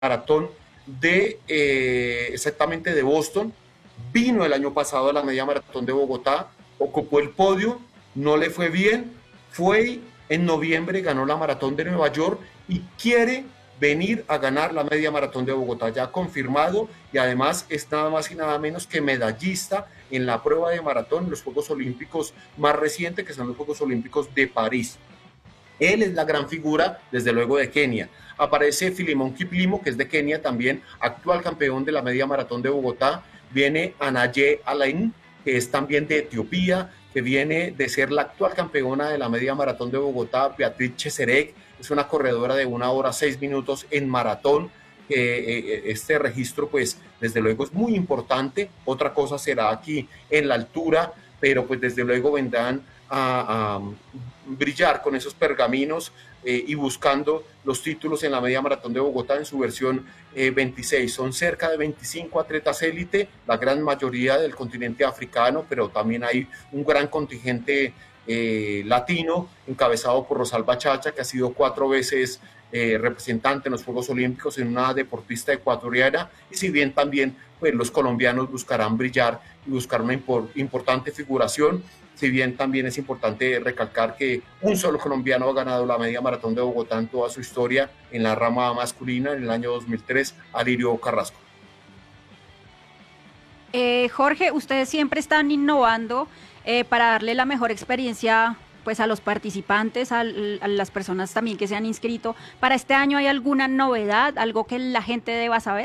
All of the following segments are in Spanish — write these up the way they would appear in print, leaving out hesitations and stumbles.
maratón de exactamente de Boston, vino el año pasado a la media maratón de Bogotá, ocupó el podio, no le fue bien, fue en noviembre, ganó la maratón de Nueva York y quiere venir a ganar la media maratón de Bogotá, ya confirmado, y además es nada más y nada menos que medallista en la prueba de maratón, los Juegos Olímpicos más recientes, que son los Juegos Olímpicos de París. Él es la gran figura, desde luego, de Kenia. Aparece Filimón Kiplimo, que es de Kenia también, actual campeón de la media maratón de Bogotá. Viene Anaye Alain, que es también de Etiopía, que viene de ser la actual campeona de la media maratón de Bogotá. Beatriz Cheserek es una corredora de 1 hora 6 minutos en maratón. Este registro, pues, desde luego es muy importante. Otra cosa será aquí en la altura, pero pues desde luego vendrán a brillar con esos pergaminos y buscando los títulos en la media maratón de Bogotá en su versión 26. Son cerca de 25 atletas élite, la gran mayoría del continente africano, pero también hay un gran contingente latino, encabezado por Rosalba Chacha, que ha sido 4 veces representante en los Juegos Olímpicos, en una deportista ecuatoriana, y si bien también pues, los colombianos buscarán brillar y buscar una importante figuración, si bien también es importante recalcar que un solo colombiano ha ganado la media maratón de Bogotá en toda su historia en la rama masculina en el año 2003, Alirio Carrasco. Jorge, ustedes siempre están innovando para darle la mejor experiencia pues a los participantes, a las personas también que se han inscrito. ¿Para este año hay alguna novedad, algo que la gente deba saber?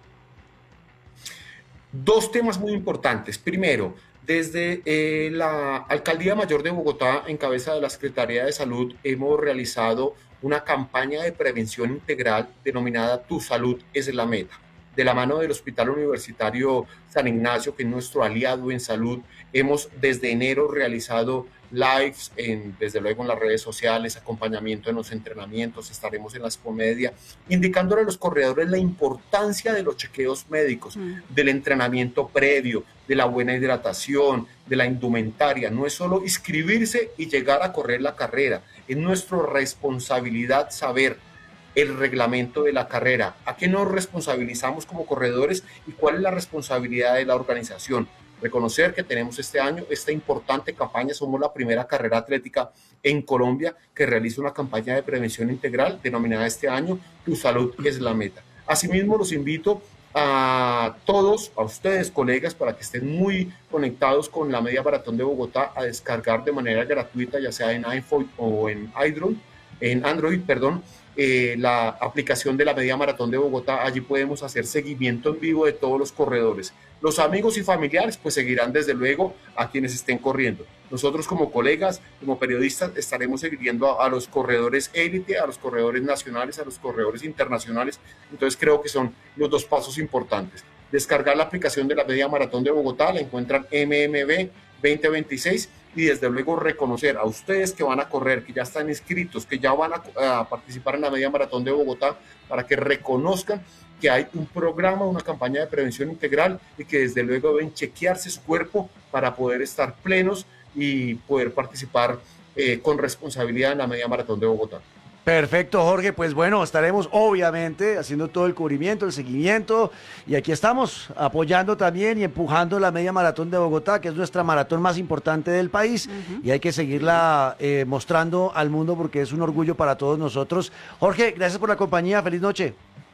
Dos temas muy importantes. Primero, desde la Alcaldía Mayor de Bogotá, en cabeza de la Secretaría de Salud, hemos realizado una campaña de prevención integral denominada Tu Salud es la Meta. De la mano del Hospital Universitario San Ignacio, que es nuestro aliado en salud, hemos desde enero realizado lives, desde luego en las redes sociales, acompañamiento en los entrenamientos, estaremos en la Expomedia, indicándole a los corredores la importancia de los chequeos médicos, del entrenamiento previo, de la buena hidratación, de la indumentaria. No es solo inscribirse y llegar a correr la carrera, es nuestra responsabilidad saber el reglamento de la carrera, a qué nos responsabilizamos como corredores y cuál es la responsabilidad de la organización. Reconocer que tenemos este año esta importante campaña, somos la primera carrera atlética en Colombia que realiza una campaña de prevención integral denominada este año Tu Salud es la Meta. Asimismo, los invito a todos, a ustedes, colegas, para que estén muy conectados con la media maratón de Bogotá, a descargar de manera gratuita, ya sea en iPhone o en Android, la aplicación de la media maratón de Bogotá. Allí podemos hacer seguimiento en vivo de todos los corredores. Los amigos y familiares pues seguirán desde luego a quienes estén corriendo. Nosotros como colegas, como periodistas, estaremos siguiendo a los corredores élite, a los corredores nacionales, a los corredores internacionales. Entonces creo que son los dos pasos importantes. Descargar la aplicación de la media maratón de Bogotá, la encuentran MMB 2026, y desde luego reconocer a ustedes que van a correr, que ya están inscritos, que ya van a participar en la media maratón de Bogotá, para que reconozcan que hay un programa, una campaña de prevención integral y que desde luego deben chequearse su cuerpo para poder estar plenos y poder participar con responsabilidad en la media maratón de Bogotá. Perfecto, Jorge. Pues bueno, estaremos obviamente haciendo todo el cubrimiento, el seguimiento, y aquí estamos apoyando también y empujando la media maratón de Bogotá, que es nuestra maratón más importante del país, y hay que seguirla mostrando al mundo porque es un orgullo para todos nosotros. Jorge, gracias por la compañía. Feliz noche.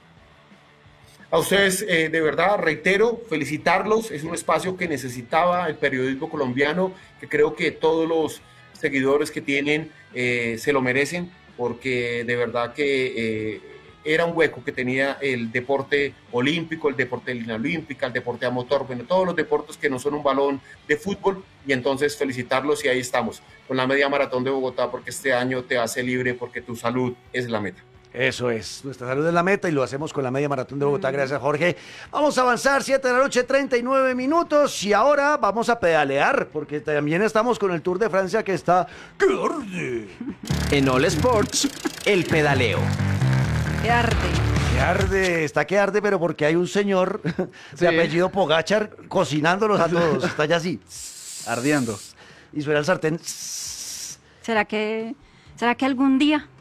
A ustedes, de verdad, reitero, felicitarlos. Es un espacio que necesitaba el periodismo colombiano, que creo que todos los seguidores que tienen se lo merecen, porque de verdad que era un hueco que tenía el deporte olímpico, el deporte de línea olímpica, el deporte a motor, bueno, todos los deportes que no son un balón de fútbol, y entonces felicitarlos, y ahí estamos, con la media maratón de Bogotá, porque este año te hace libre, porque tu salud es la meta. Eso es, nuestra salud es la meta y lo hacemos con la media maratón de Bogotá. Gracias, Jorge. Vamos a avanzar, 7 de la noche, 39 minutos, y ahora vamos a pedalear, porque también estamos con el Tour de Francia que está... ¡Qué arde! En All Sports, el pedaleo. ¡Qué arde! Que arde, está que arde, pero porque hay un señor de apellido Pogachar cocinándolos a todos. Está ya así, ardiendo. y suena el sartén. ¿Será que algún día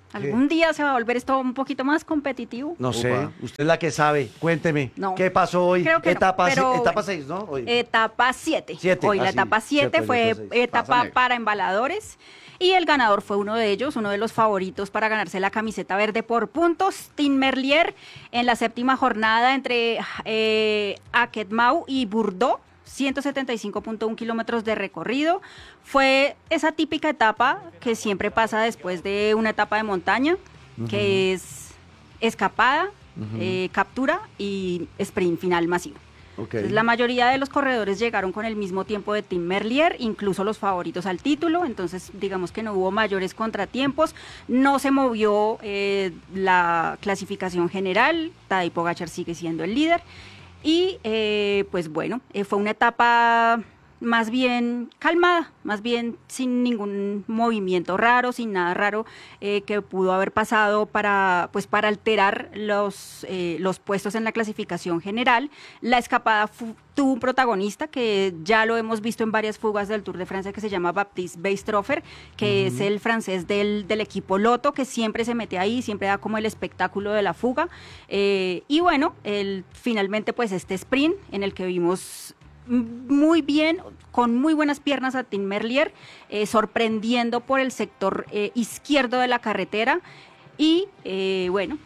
¿Algún día se va a volver esto un poquito más competitivo? No sé, Upa. usted es la que sabe. Cuénteme, No. ¿qué pasó hoy? Creo que no, Etapa pero etapa bueno. 6, ¿no? Hoy. Etapa 7. Siete, Hoy la sí, etapa 7 cierto, fue etapa seis. etapa Pasa negro. para embaladores y el ganador fue uno de ellos, uno de los favoritos para ganarse la camiseta verde por puntos, Tim Merlier, en la 7ª jornada entre Aquetmau y Bordeaux. 175.1 kilómetros de recorrido. Fue esa típica etapa que siempre pasa después de una etapa de montaña, que es escapada, captura y sprint final masivo. Ok. Entonces, la mayoría de los corredores llegaron con el mismo tiempo de Tim Merlier, incluso los favoritos al título, entonces digamos que no hubo mayores contratiempos, no se movió la clasificación general, Tadej Pogačar sigue siendo el líder y pues bueno, fue una etapa más bien calmada, más bien sin ningún movimiento raro, sin nada raro que pudo haber pasado para alterar los puestos en la clasificación general. La escapada tuvo un protagonista que ya lo hemos visto en varias fugas del Tour de Francia, que se llama Baptiste Beistroffer, que es el francés del equipo Lotto, que siempre se mete ahí, siempre da como el espectáculo de la fuga. Y bueno, finalmente pues este sprint en el que vimos muy bien, con muy buenas piernas a Tim Merlier, sorprendiendo por el sector izquierdo de la carretera y bueno,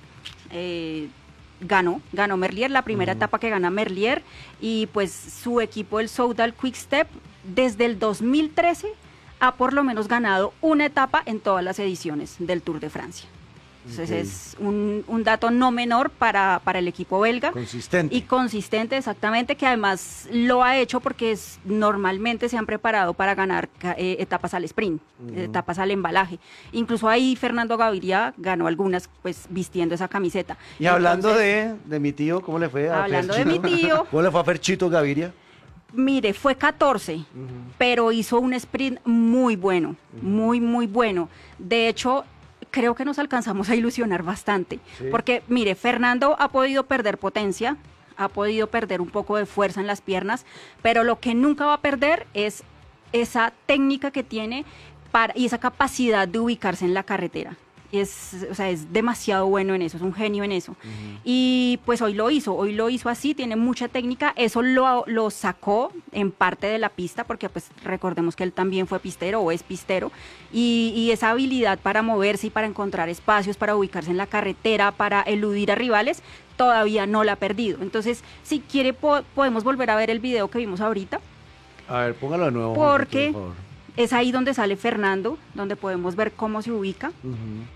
ganó Merlier, la primera etapa que gana Merlier y pues su equipo, el Soudal Quick-Step, desde el 2013 ha por lo menos ganado una etapa en todas las ediciones del Tour de Francia. Entonces es un dato no menor para el equipo belga. Consistente. Y consistente, exactamente, que además lo ha hecho porque normalmente se han preparado para ganar etapas al sprint, etapas al embalaje. Incluso ahí Fernando Gaviria ganó algunas, pues vistiendo esa camiseta. Y hablando Entonces, de mi tío, ¿cómo le fue a Hablando de Ferchito? mi tío. ¿Cómo le fue a Ferchito Gaviria? Mire, fue 14, pero hizo un sprint muy bueno, muy bueno. De hecho, creo que nos alcanzamos a ilusionar bastante, Sí. porque mire, Fernando ha podido perder potencia, ha podido perder un poco de fuerza en las piernas, pero lo que nunca va a perder es esa técnica que tiene y esa capacidad de ubicarse en la carretera. Es demasiado bueno en eso, es un genio en eso. Y pues hoy lo hizo así, tiene mucha técnica, eso lo sacó en parte de la pista, porque pues recordemos que él también fue pistero o es pistero, y esa habilidad para moverse y para encontrar espacios, para ubicarse en la carretera, para eludir a rivales, todavía no la ha perdido. Entonces, si quiere, podemos volver a ver el video que vimos ahorita, A ver, póngalo de nuevo. porque por favor. es ahí donde sale Fernando, donde podemos ver cómo se ubica. Ujú.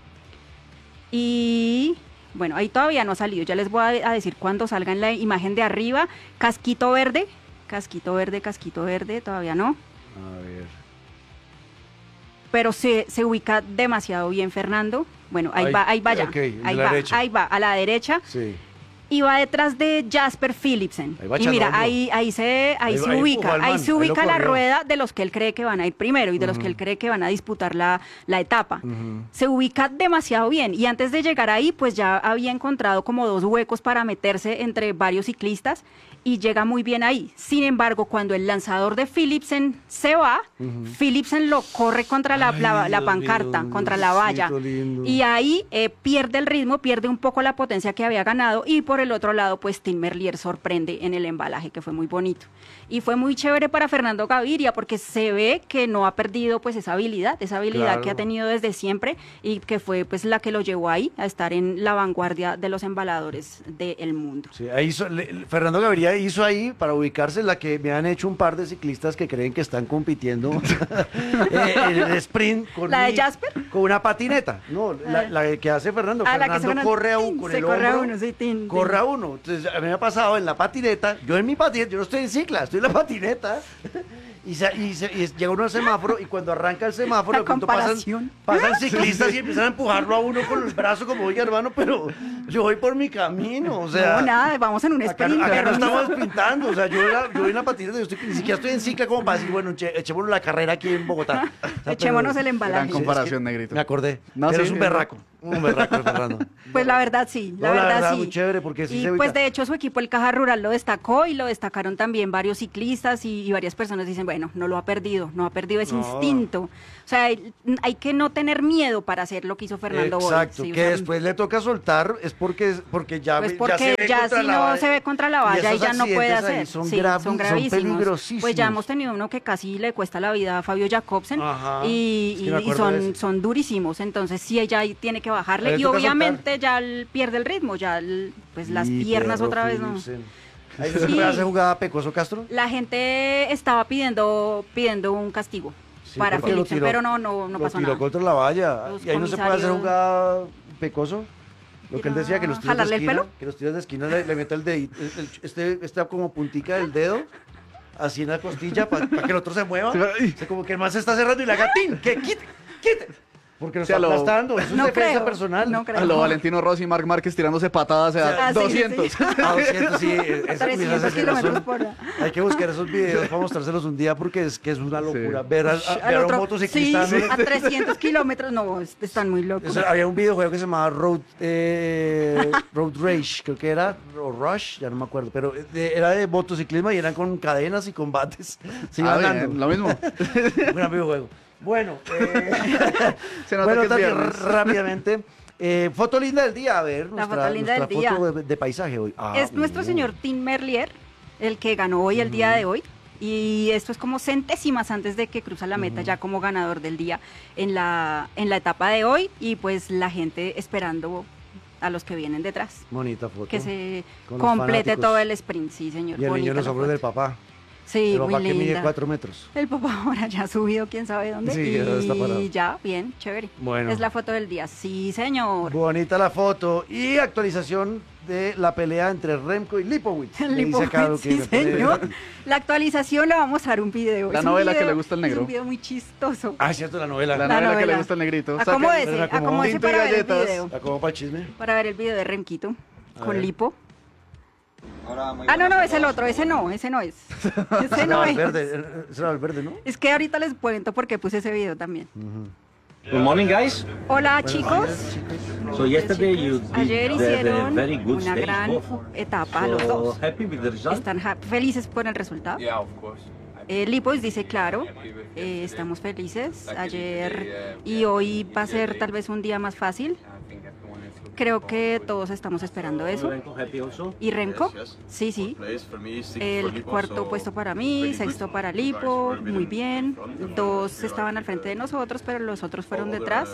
Y bueno, ahí todavía no ha salido, ya les voy a decir cuando salga en la imagen de arriba, casquito verde, todavía no, A ver. pero se ubica demasiado bien Fernando. Bueno, ahí Ahí, va ya, ok, de ahí la va, derecha. ahí va, a la derecha, Sí. y va detrás de Jasper Philipsen. Ahí va Y mira, echando hombro. ahí se Ahí empujó ubica, al ahí man, se ahí lo ubica la corrió. rueda de los que él cree que van a ir primero y de los que él cree que van a disputar la etapa. Ujú. Se ubica demasiado bien y antes de llegar ahí pues ya había encontrado como 2 huecos para meterse entre varios ciclistas y llega muy bien ahí. Sin embargo, cuando el lanzador de Philipsen se va, Philipsen lo corre contra la Ay, Dios pancarta, mío, contra la valla. Diosito lindo. Y ahí pierde el ritmo, pierde un poco la potencia que había ganado y por el otro lado pues Tim Merlier sorprende en el embalaje, que fue muy bonito. Y fue muy chévere para Fernando Gaviria porque se ve que no ha perdido pues esa habilidad Claro. que ha tenido desde siempre y que fue pues la que lo llevó ahí a estar en la vanguardia de los embaladores del mundo. Sí, ahí Fernando Gaviria hizo ahí para ubicarse la que me han hecho un par de ciclistas que creen que están compitiendo en el sprint con, ¿La de Jasper? con una patineta. No, la que hace Fernando. Ah, la que Fernando hace corre a Fernando, uno con se el corre a hombro, uno, sí, tin, corre tin. a uno. Entonces a mí me ha pasado en la patineta, yo en mi patineta, yo no estoy en cicla, estoy en la patineta. Y llega uno al semáforo y cuando arranca el semáforo La de pronto comparación. pasan ciclistas y empiezan a empujarlo a uno con el brazo como, oiga hermano, pero yo voy por mi camino, o sea... No, nada, vamos en un Acá, sprint. acá no pero estamos pintando, o sea, yo en la patineta, ni siquiera estoy en cicla como para decir, bueno, echémonos la carrera aquí en Bogotá. O sea, Echémonos pero- el embalaje. Gran comparación, es que negrito. Me acordé, No, pero sí, es un sí, berraco. Un berraco, Fernando. Pues la verdad sí, No, la verdad verdad, sí. muy chévere, porque sí y se pues ubica. de hecho su equipo, el Caja Rural, lo destacó y lo destacaron también varios ciclistas y varias personas dicen, bueno, no lo ha perdido, no ha perdido ese No. instinto. O sea, hay que no tener miedo para hacer lo que hizo Fernando Boy. Exacto, Sí, o que sea, después le toca soltar, es porque ya, pues ya porque se ve ya contra si la no valla. se ve contra la valla y esos ya no puede accidentes ahí hacer. son Sí, son gravísimos. peligrosísimos. Pues ya hemos tenido uno que casi le cuesta la vida a Fabio Jacobsen Ajá, y, es que me y acuerdo de ese. son durísimos. Entonces sí, ella ahí tiene que bajarle Le y toca obviamente ya pierde el ritmo, ya pues las Y piernas perro otra vez no. Philipsen. Ahí no se Sí. puede hacer jugada Pecoso Castro. La gente estaba pidiendo un castigo Sí, para porque lo Philipsen, tiró- pero no lo pasó tiró nada. contra la valla. Los Y ahí no se puede hacer comisarios- jugada Pecoso. Lo que él decía, que los tiros de ¿Jalarle el esquina, pelo? que los tiros de esquina le mete el dedito, esta como puntica del dedo, así en la costilla, para que el otro se mueva. Sí, O sea, como que el man se está cerrando y le haga ¡tin! ¡Que quite! Porque lo Sí, a está lo- aplastando, eso es No defensa creo, personal. no creo. A lo Valentino Rossi y Marc Márquez tirándose patadas a Ah, sí, 200. sí. A 200, sí, esa 300 esa kilómetros razón. por hora. Hay que buscar esos videos para mostrárselos un día porque es que es una locura. Sí. Ver, Al ver a un otro, motociclista. sí, ¿no? a 300 kilómetros, no, están muy locos. Había un videojuego que se llamaba Road Rage, creo que era, o Rush, ya no me acuerdo, pero era de motociclismo y eran con cadenas y combates. Se iban Bien, dando. lo mismo. Un gran videojuego. Bueno, Se nota bueno, que es Tati, viernes. rápidamente. Foto linda del día, a ver. La foto linda nuestra del día. foto de paisaje hoy. Es nuestro señor Tim Merlier, el que ganó hoy, el día de hoy. Y esto es como centésimas antes de que cruza la meta ya como ganador del día en la etapa de hoy. Y pues la gente esperando a los que vienen detrás. Bonita foto. Que se Con los complete fanáticos. todo el sprint, sí, señor. Y el niño Bonita en los la hombros del foto. papá. Sí, El muy papá que mide linda. 4 metros. El papá ahora ya ha subido quién sabe dónde. Sí, ya está parado. Y ya, bien, chévere. Bueno. Es la foto del día. Sí, señor. Bonita la foto. Y actualización de la pelea entre Remco y Lipowitz. Me dice acá lo que Sí, me pone- señor. La actualización le va a mostrar un video. La Es un novela que video- le gusta al negro. Es un video muy chistoso. Ah, cierto, la novela. La La novela que le novela. gusta al negrito. Acomódese, Pero como acomódese tinto y para ver el galletas. video. ¿La como para el chisme? Para ver el video de Remquito A con ver. Lipo. Hola, muy Ah, no, buenas no, a es el todos. otro, ese no es. Ese no Ese era es. Valverde, ese era Valverde, ¿no? Es que ahorita les cuento porque puse ese video también. Good morning, guys. Hola, chicos. So yesterday you Ayer did the hicieron very good una stage, gran both. etapa los So dos. happy with the result. Están felices por el resultado. Yeah, of course. Lipos dice, claro, estamos felices. Ayer y hoy va a ser tal vez un día más fácil. Creo que todos estamos esperando eso. Renko happy also. ¿Y Renko? Sí, sí. El cuarto puesto para mí, sexto para Lipo, muy bien. Dos estaban al frente de nosotros, pero los otros fueron detrás.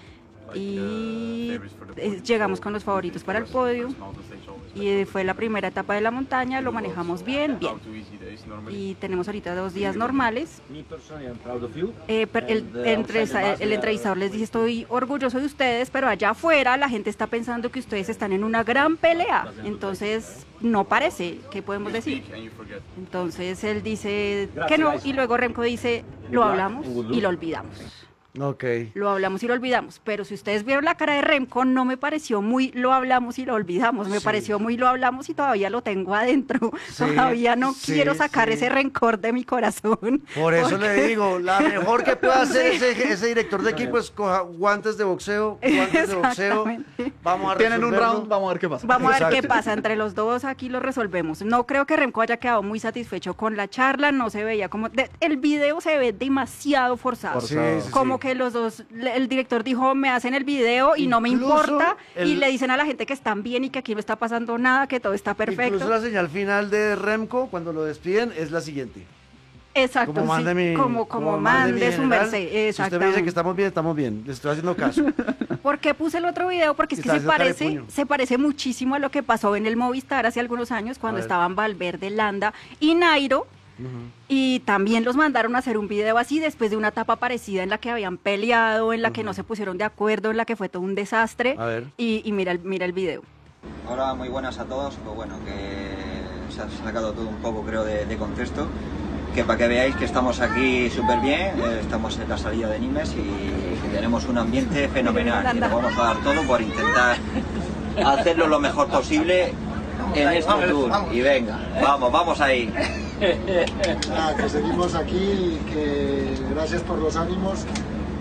Y llegamos con los favoritos para el podio. Y fue la primera etapa de la montaña, lo manejamos bien. Y tenemos ahorita 2 días normales. Me personally, I'm proud of you. Pero el entrevistador les dice, estoy orgulloso de ustedes, pero allá afuera la gente está pensando que ustedes están en una gran pelea. Entonces, no parece, ¿qué podemos decir? Entonces, él dice que no, y luego Remco dice, lo hablamos y lo olvidamos. Ok. Lo hablamos y lo olvidamos. Pero si ustedes vieron la cara de Remco, no me pareció muy lo hablamos y lo olvidamos. Me pareció muy lo hablamos y todavía lo tengo adentro. Sí, todavía no sí, quiero sacar sí. ese rencor de mi corazón. Por eso Porque- le digo, la mejor que puede hacer Sí. ese director de equipo es coja guantes de boxeo, guantes de boxeo. Exactamente. Vamos a Tienen un resolverlo. round, vamos a ver qué pasa. Vamos a ver Exacto. qué pasa. Entre los dos aquí lo resolvemos. No creo que Remco haya quedado muy satisfecho con la charla. No se veía como... el video se ve demasiado forzado. Sí, sí, Como sí. que los dos... El director dijo, me hacen el video y no me Incluso importa. Y el- le dicen a la gente que están bien y que aquí no está pasando nada, que todo está perfecto. Incluso la señal final de Remco, cuando lo despiden, es la siguiente. Exacto, Como sí, mande mi, como mande mi mande su general. merced. Si usted me Exactamente. dice que estamos bien. Le estoy haciendo caso. ¿Por qué puse el otro video? Porque es que Está haciendo cara de puño. se parece muchísimo a lo que pasó en el Movistar hace algunos años cuando ver. estaban Valverde, Landa y Nairo. Y también los mandaron a hacer un video así después de una etapa parecida en la que habían peleado, en la que no se pusieron de acuerdo, en la que fue todo un desastre. A ver. Y mira el video. Hola, muy buenas a todos. Pues bueno, que se ha sacado todo un poco, creo, de contexto. Que para que veáis que estamos aquí súper bien, estamos en la salida de Nimes y tenemos un ambiente fenomenal. Y lo vamos a dar todo por intentar hacerlo lo mejor posible en este tour. Y venga, vamos ahí. Nada, que seguimos aquí y que gracias por los ánimos, que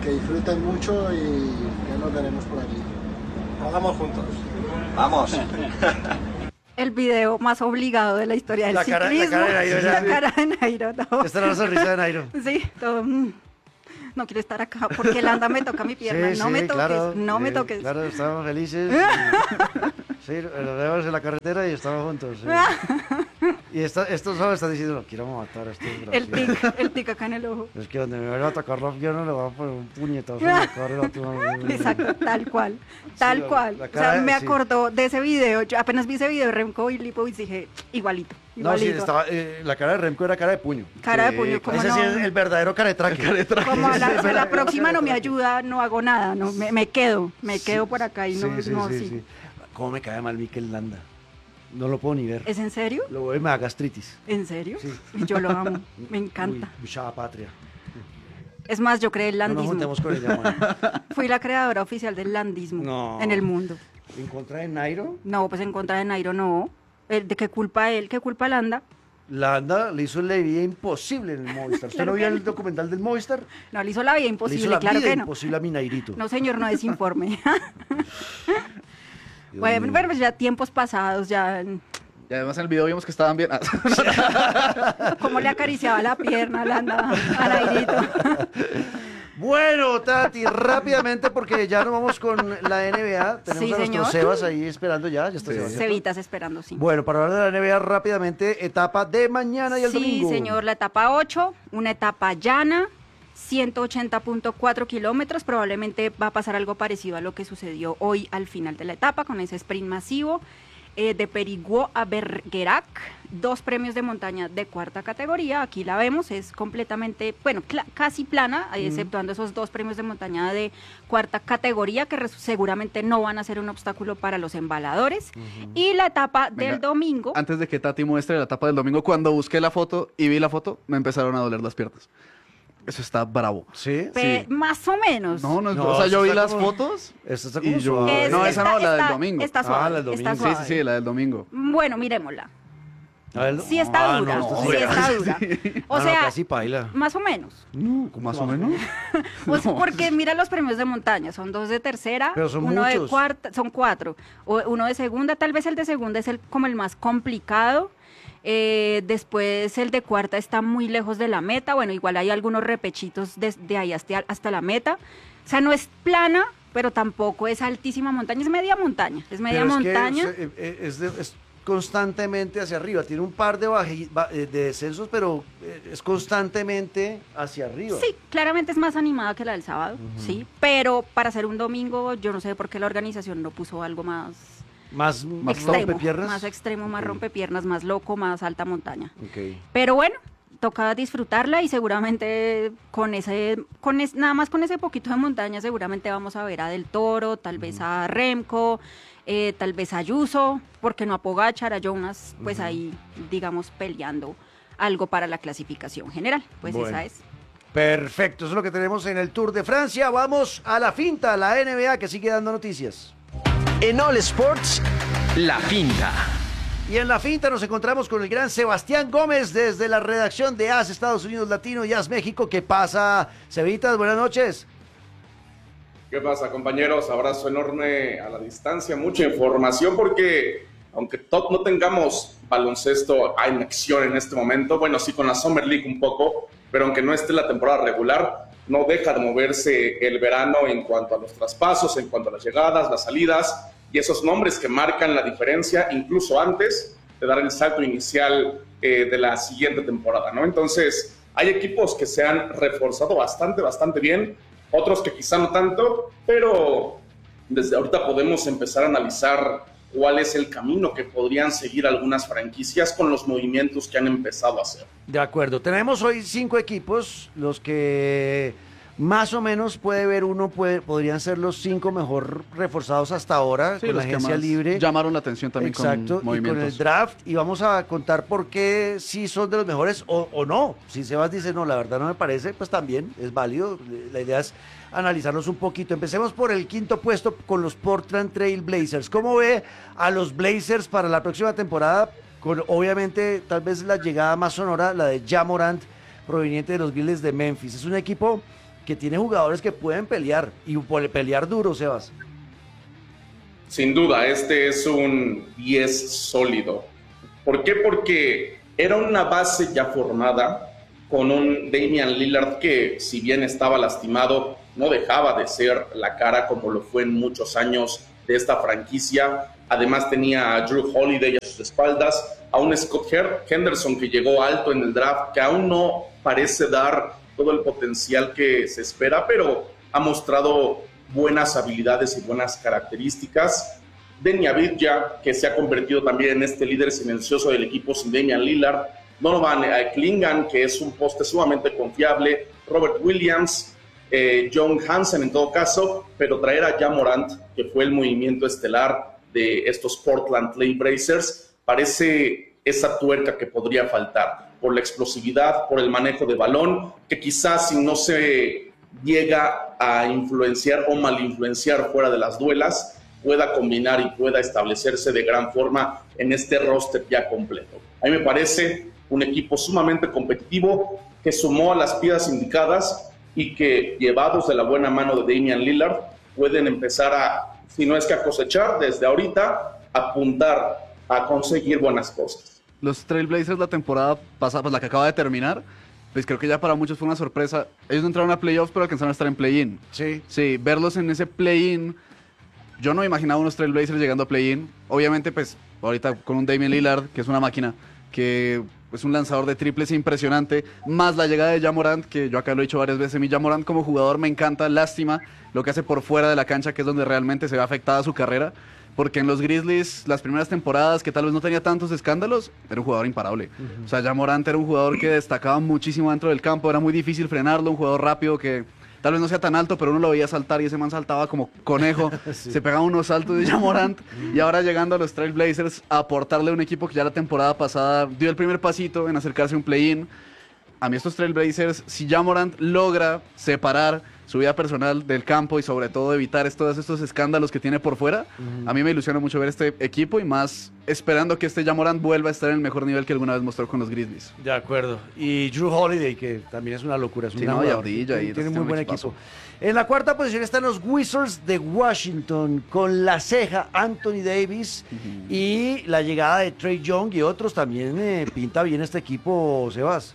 que disfruten mucho y ya nos veremos por allí. Hagamos juntos. Vamos. El video más obligado de la historia del La cara- la ciclismo. cara de Nairo, La sí. cara de Nairo, no. Esta era la sonrisa de Nairo. Sí, todo. No quiero estar acá porque Landa me toca mi pierna. Sí, no sí, me toques, claro, no me sí, toques. Claro, estábamos felices. Sí, nos vemos en la carretera y estamos juntos. Sí. Y estos jóvenes están diciendo, no, quiero matar a estos desgraciados. El tic acá en el ojo. Es que donde me vayan a atacar la pierna le voy a poner un puñetazo en la cara y la tengo- Exacto, tal cual, tal la- cual. la O cara sea, me sí. acordó de ese video. Yo apenas vi ese video de Remco y Lipovic dije, igualito, No, sí, igualito. estaba, la cara de Remco era cara de puño. Cara de Sí, puño, como Ese no. sí es el verdadero caretraque. Como a la próxima no me ayuda, no hago nada, no, me quedo por acá y no, Sí, no sí, sigo. sí. ¿Cómo me cae mal Mikel Landa? No lo puedo ni ver. ¿Es en serio? Lo veo y me da gastritis. ¿En serio? Sí. Y yo lo amo, me encanta. Uy, mucha patria. Es más, yo creé el No nos landismo. juntemos con ella, Juan. Fui la creadora oficial del landismo No. en el mundo. ¿En contra de Nairo? No, pues en contra de Nairo no. ¿De qué culpa él? ¿Qué culpa Landa? Landa le hizo la vida imposible en el Movistar. ¿Usted Claro no vio que el documental del Movistar? No, le hizo la vida Le imposible, hizo la claro vida que no. imposible a mi Nairito. No, señor, no desinforme. Dios Bueno, mío. pero pues ya tiempos pasados, ya Y además en el video vimos que estaban bien. cómo le acariciaba la pierna a Landa, a Nairito. Bueno, Tati, rápidamente porque ya nos vamos con la NBA. Tenemos Sí, a nuestro señor. Sebas ahí esperando ya. Ya está Sebas, ¿cierto? Cevitas esperando, sí. Bueno, para hablar de la NBA rápidamente, etapa de mañana y el Sí, domingo. señor, la etapa 8, una etapa llana, 180.4 kilómetros. Probablemente va a pasar algo parecido a lo que sucedió hoy al final de la etapa con ese sprint masivo. De Perigueux a Bergerac, 2 premios de montaña de cuarta categoría. Aquí la vemos, es completamente, bueno, casi plana, exceptuando esos 2 premios de montaña de cuarta categoría que seguramente no van a ser un obstáculo para los embaladores. Y la etapa Venga, del domingo. Antes de que Tati muestre la etapa del domingo, cuando busqué la foto y vi la foto, me empezaron a doler las piernas. Eso está bravo. ¿Sí? Sí. Más o menos. No, no, No, o sea, eso yo vi está las como- fotos Esta está y como yo... suave. No, esa no, la del domingo. Está suave, la del está domingo. Sí, suave. sí, sí, la del domingo. Bueno, miremosla. A ver, Sí está ah, dura, no, esto sí está dura. O Ah, no, sea, casi paila. más o menos. Más o menos. Pues No. porque mira los premios de montaña, son 2 de tercera, Pero son uno de muchos. cuarta, son 4, uno de segunda, tal vez el de segunda es como el más complicado. Después el de cuarta está muy lejos de la meta, bueno, igual hay algunos repechitos de ahí hasta la meta. O sea, no es plana, pero tampoco es altísima montaña, es media montaña, es media Pero es que, montaña. es constantemente hacia arriba. Tiene un par de, de descensos, pero es constantemente hacia arriba. Sí, claramente es más animada que la del sábado, sí, pero para hacer un domingo, yo no sé por qué la organización no puso algo más Más extremo, rompepiernas. más extremo, más Ok. rompepiernas, más loco, más alta montaña. Ok. Pero bueno, toca disfrutarla y seguramente nada más con ese poquito de montaña seguramente vamos a ver a Del Toro, tal vez a Remco, tal vez a Ayuso, porque no a Pogačar, a Jonas, pues ahí digamos peleando algo para la clasificación general, pues Bueno. esa es. Perfecto, eso es lo que tenemos en el Tour de Francia. Vamos a la finta, la NBA que sigue dando noticias. En All Sports, la finta. Y en la finta nos encontramos con el gran Sebastián Gómez desde la redacción de AS Estados Unidos Latino y AS México. ¿Qué pasa, Cevitas? Buenas noches. ¿Qué pasa, compañeros? Abrazo enorme a la distancia, mucha información porque aunque no tengamos baloncesto en acción en este momento, bueno, sí con la Summer League un poco, pero aunque no esté la temporada regular, no deja de moverse el verano en cuanto a los traspasos, en cuanto a las llegadas, las salidas y esos nombres que marcan la diferencia incluso antes de dar el salto inicial de la siguiente temporada, ¿no? Entonces, hay equipos que se han reforzado bastante bien, otros que quizá no tanto, pero desde ahorita podemos empezar a analizar cuál es el camino que podrían seguir algunas franquicias con los movimientos que han empezado a hacer. De acuerdo, tenemos hoy 5 equipos, los que más o menos puede ver uno, podrían ser los 5 mejor reforzados hasta ahora, Sí, con la los que agencia más libre. llamaron la atención también. Exacto, con movimientos. y con el draft, y vamos a contar por qué sí son de los mejores o no. Si Sebas dice, no, la verdad no me parece, pues también es válido. La idea es analizarlos un poquito. Empecemos por el 5º puesto con los Portland Trail Blazers. ¿Cómo ve a los Blazers para la próxima temporada? Con obviamente tal vez la llegada más sonora, la de Ja Morant, proveniente de los Grizzlies de Memphis. Es un equipo que tiene jugadores que pueden pelear y pelear duro, Sebas. Sin duda, este es un 10 sólido. ¿Por qué? Porque era una base ya formada con un Damian Lillard que, si bien estaba lastimado, no dejaba de ser la cara como lo fue en muchos años de esta franquicia. Además tenía a Drew Holiday a sus espaldas, a un Scott Henderson que llegó alto en el draft, que aún no parece dar todo el potencial que se espera, pero ha mostrado buenas habilidades y buenas características. Deni Avdija, que se ha convertido también en este líder silencioso del equipo sin Damian Lillard. Donovan Clingan, que es un poste sumamente confiable. Robert Williams, John Hansen en todo caso, pero traer a Ja Morant, que fue el movimiento estelar de estos Portland Trail Blazers, parece esa tuerca que podría faltar, por la explosividad, por el manejo de balón, que quizás si no se llega a influenciar o mal influenciar fuera de las duelas, pueda combinar y pueda establecerse de gran forma en este roster ya completo. A mí me parece un equipo sumamente competitivo que sumó a las piezas indicadas y que, llevados de la buena mano de Damian Lillard, pueden empezar a, si no es que a cosechar, desde ahorita, apuntar a conseguir buenas cosas. Los Trailblazers la temporada pasada, pues la que acaba de terminar, pues creo que ya para muchos fue una sorpresa. Ellos no entraron a playoffs, pero alcanzaron a estar en play-in. Sí. Sí, verlos en ese play-in, yo no me imaginaba unos Trailblazers llegando a play-in. Obviamente, pues ahorita con un Damian Lillard, que es una máquina, que es un lanzador de triples impresionante, más la llegada de Ja Morant, que yo acá lo he dicho varias veces, mi Ja Morant como jugador me encanta, lástima lo que hace por fuera de la cancha, que es donde realmente se ve afectada su carrera, porque en los Grizzlies, las primeras temporadas, que tal vez no tenía tantos escándalos, era un jugador imparable. O sea, Ja Morant era un jugador que destacaba muchísimo dentro del campo, era muy difícil frenarlo, un jugador rápido que tal vez no sea tan alto, pero uno lo veía saltar y ese man saltaba como conejo, Sí. se pegaba unos saltos de Ja Morant, y ahora llegando a los Trailblazers a aportarle a un equipo que ya la temporada pasada dio el primer pasito en acercarse a un play-in. A mí estos Trailblazers, si Ja Morant logra separar su vida personal del campo y sobre todo evitar todos estos escándalos que tiene por fuera, a mí me ilusiona mucho ver este equipo y más esperando que este Ja Morant vuelva a estar en el mejor nivel que alguna vez mostró con los Grizzlies. De acuerdo. Y Drew Holiday, que también es una locura. Es un Sí, gran no, y jugador. Avdija, y Tiene muy un buen equipazo. equipo. En la cuarta posición están los Wizards de Washington, con la ceja Anthony Davis y la llegada de Trae Young y otros también. Pinta bien este equipo, Sebas.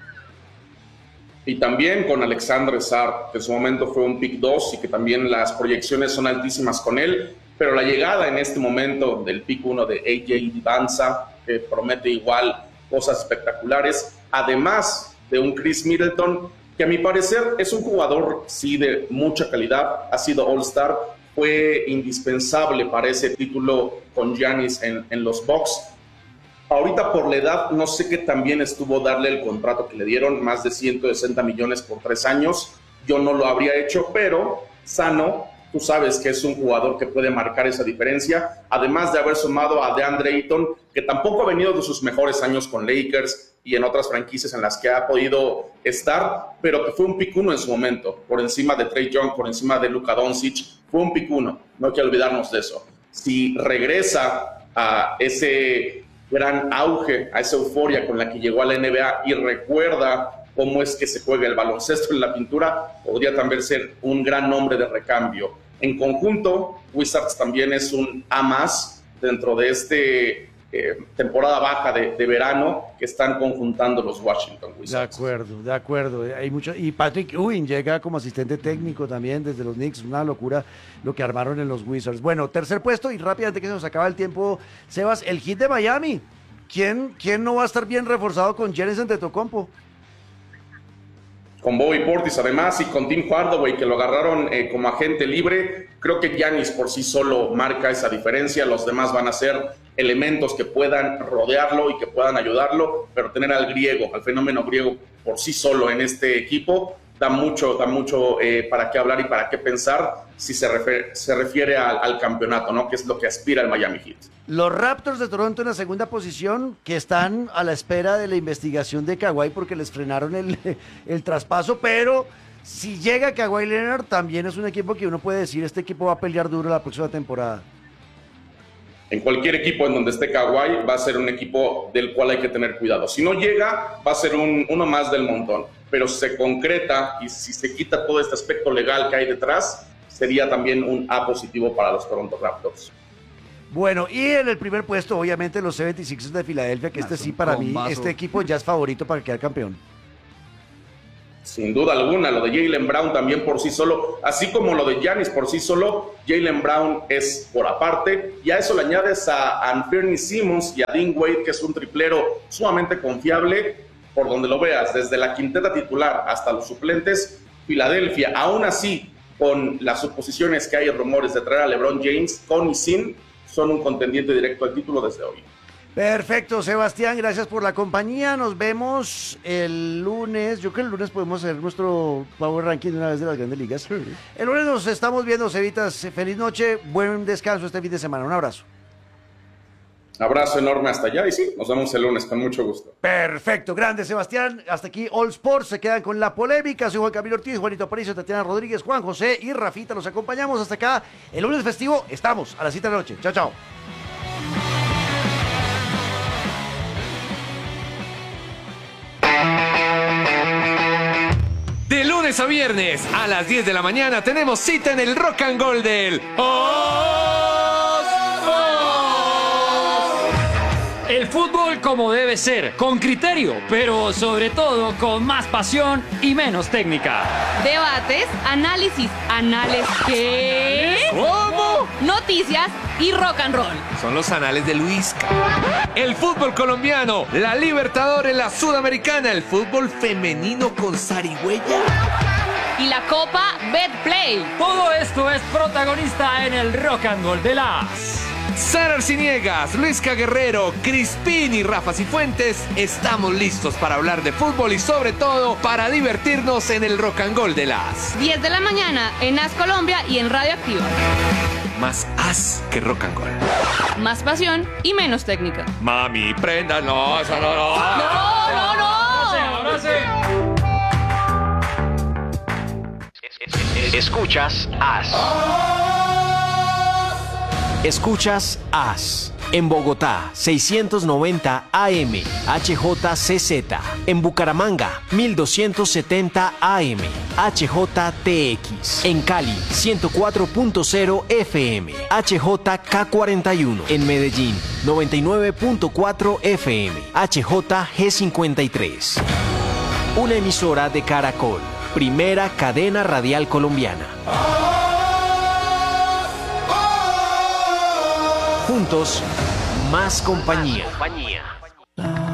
Y también con Alexandre Sarr, que en su momento fue un pick 2 y que también las proyecciones son altísimas con él, pero la llegada en este momento del pick 1 de AJ Divanza, que promete igual cosas espectaculares, además de un Chris Middleton, que a mi parecer es un jugador, sí, de mucha calidad, ha sido All-Star, fue indispensable para ese título con Giannis en los Bucks. Ahorita por la edad, no sé qué también estuvo darle el contrato que le dieron, más de 160 millones por 3 años. Yo no lo habría hecho, pero sano, tú sabes que es un jugador que puede marcar esa diferencia, además de haber sumado a DeAndre Ayton, que tampoco ha venido de sus mejores años con Lakers y en otras franquicias en las que ha podido estar, pero que fue un pick 1 en su momento, por encima de Trae Young, por encima de Luka Doncic, fue un pick 1, no hay que olvidarnos de eso. Si regresa a ese gran auge, a esa euforia con la que llegó a la NBA y recuerda cómo es que se juega el baloncesto en la pintura, podría también ser un gran nombre de recambio. En conjunto, Wizards también es un A más dentro de este temporada baja de verano que están conjuntando los Washington Wizards. De acuerdo. Hay mucho, y Patrick Ewing llega como asistente técnico también desde los Knicks. Una locura lo que armaron en los Wizards. Bueno, tercer puesto y rápidamente que se nos acaba el tiempo, Sebas, el Heat de Miami. ¿Quién no va a estar bien reforzado con Giannis Antetokounmpo? Con Bobby Portis además y con Tim Hardaway, que lo agarraron como agente libre, creo que Giannis por sí solo marca esa diferencia. Los demás van a ser elementos que puedan rodearlo y que puedan ayudarlo, pero tener al griego, al fenómeno griego por sí solo en este equipo da mucho para qué hablar y para qué pensar si se refiere al campeonato, ¿no? Que es lo que aspira el Miami Heat. Los Raptors de Toronto en la segunda posición, que están a la espera de la investigación de Kawhi porque les frenaron el traspaso, pero si llega Kawhi Leonard también es un equipo que uno puede decir este equipo va a pelear duro la próxima temporada. en cualquier equipo en donde esté Kawhi va a ser un equipo del cual hay que tener cuidado. Si no llega, va a ser uno más del montón, pero se concreta y si se quita todo este aspecto legal que hay detrás, sería también un A positivo para los Toronto Raptors. Bueno, y en el primer puesto, obviamente, los 76ers de Filadelfia, que este sí, para mí, este equipo ya es favorito para quedar campeón. Sin duda alguna, lo de Jaylen Brown también por sí solo, así como lo de Giannis por sí solo, Jaylen Brown es por aparte, y a eso le añades a Anthony Simmons y a Dean Wade, que es un triplero sumamente confiable, por donde lo veas, desde la quinteta titular hasta los suplentes. Filadelfia, aún así, con las suposiciones que hay, rumores de traer a LeBron James, con y sin, son un contendiente directo al título desde hoy. Perfecto, Sebastián, gracias por la compañía. Nos vemos el lunes. Yo creo que el lunes podemos hacer nuestro Power Ranking de una vez de las grandes ligas. El lunes nos estamos viendo, Cevitas. Feliz noche, buen descanso este fin de semana. Un abrazo. Abrazo enorme hasta allá y sí, nos vemos el lunes con mucho gusto. Perfecto, grande Sebastián. Hasta aquí All Sports, se quedan con la polémica. Soy Juan Camilo Ortiz, Juanito Aparicio, Tatiana Rodríguez, Juan José y Rafita. Los acompañamos hasta acá. El lunes festivo estamos a las 7 de la noche. Chao, chao. De lunes a viernes a las 10 de la mañana tenemos cita en el Rock and Roll del El fútbol como debe ser, con criterio, pero sobre todo con más pasión y menos técnica. Debates, análisis, ¿qué? ¿Cómo? Noticias y rock and roll. Son los anales de Luisca. El fútbol colombiano, la Libertadores, la Sudamericana, el fútbol femenino con zarigüeya. Y la Copa Betplay. Todo esto es protagonista en el Rock and Roll de las... Sara Arciniegas, Luisca Guerrero, Crispín y Rafa Cifuentes, estamos listos para hablar de fútbol y sobre todo para divertirnos en el Rock and Roll de las 10 de la mañana en AS Colombia y en Radio Activa. Más as que rock and roll. Más pasión y menos técnica. Mami, prenda, no, eso no, no. No. Ahora sí. Escuchas AS. Escuchas AS. En Bogotá, 690 AM, HJCZ. En Bucaramanga, 1270 AM, HJTX. En Cali, 104.0 FM, HJK41. En Medellín, 99.4 FM, HJG53. Una emisora de Caracol, primera cadena radial colombiana. Juntos, más compañía.